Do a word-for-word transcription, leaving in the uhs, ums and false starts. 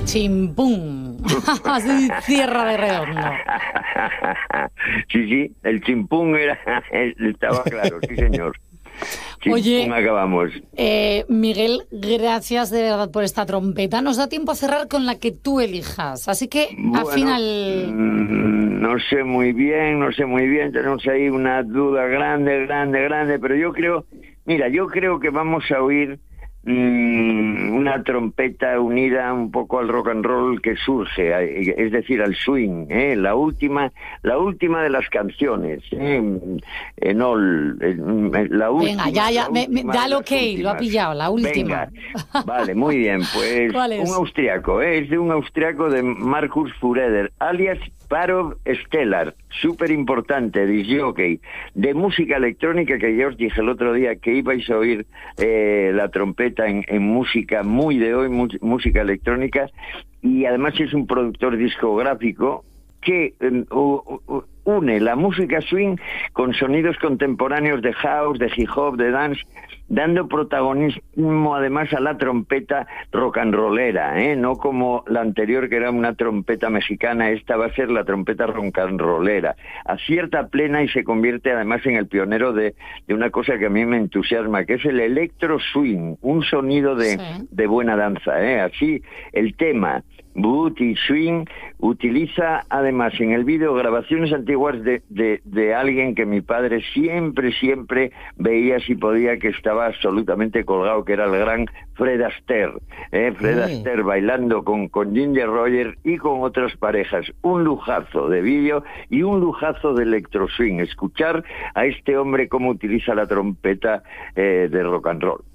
chimpún. Así cierra de redondo. Sí, sí, el chimpún era, estaba claro, sí señor. Chimpún. Oye, acabamos. Eh, Miguel, gracias de verdad por esta trompeta. Nos da tiempo a cerrar con la que tú elijas, así que bueno, al final... No sé muy bien, no sé muy bien, tenemos ahí una duda grande, grande, grande, pero yo creo, mira, yo creo que vamos a oír mmm, una trompeta unida un poco al rock and roll que surge, es decir, al swing, ¿eh? la última, la última de las canciones, ¿eh? en all, la última. Venga, ya, ya, me, me, da lo que lo ha pillado, la última. Venga, vale, muy bien, pues ¿Cuál es? Un austriaco, ¿eh? es de un austriaco de Markus Fureder, alias Parov Stellar, súper importante, disc-jockey, de música electrónica, que ya os dije el otro día que ibais a oír eh, la trompeta en, en música muy de hoy, mu- música electrónica, y además es un productor discográfico que eh, une la música swing con sonidos contemporáneos de house, de hip hop, de dance, dando protagonismo además a la trompeta rock and rollera, ¿eh? No como la anterior que era una trompeta mexicana, esta va a ser la trompeta rock and rollera. Acierta plena y se convierte además en el pionero de, de una cosa que a mí me entusiasma, que es el electro swing, un sonido de, sí. de buena danza, ¿eh? Así el tema Booty Swing utiliza además en el vídeo grabaciones antiguas de, de, de alguien que mi padre siempre, siempre veía si podía, que estaba absolutamente colgado, que era el gran Fred Astaire, ¿eh? Fred sí. Astaire bailando con, con Ginger Rogers y con otras parejas. Un lujazo de vídeo y un lujazo de electro swing. Escuchar a este hombre cómo utiliza la trompeta eh, de rock and roll.